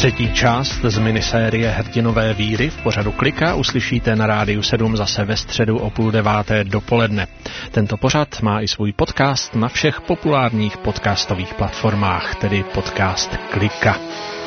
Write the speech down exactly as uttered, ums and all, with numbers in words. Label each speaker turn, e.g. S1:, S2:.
S1: Třetí část z minisérie Hrdinové víry v pořadu Klika uslyšíte na Rádiu sedm zase ve středu o půl deváté dopoledne. Tento pořad má i svůj podcast na všech populárních podcastových platformách, tedy podcast Klika.